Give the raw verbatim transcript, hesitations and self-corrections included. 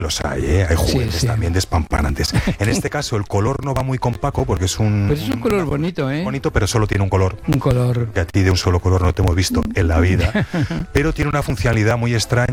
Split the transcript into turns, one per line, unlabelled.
Los hay, ¿eh? Hay juguetes
Sí, sí.
también despampanantes. En este caso el color no va muy compaco porque es un...
Pero es un color bonito, ¿eh?
Bonito, pero solo tiene un color.
Un color.
Que a ti de un solo color no te hemos visto en la vida. Pero tiene una funcionalidad muy extraña.